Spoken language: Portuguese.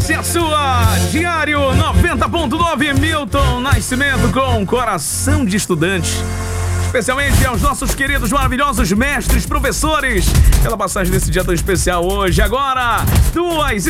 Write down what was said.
Essa é a sua Diário 90.9, Milton Nascimento com Coração de Estudante. Especialmente aos nossos queridos, maravilhosos mestres, professores, pela passagem desse dia tão especial hoje. Agora, 2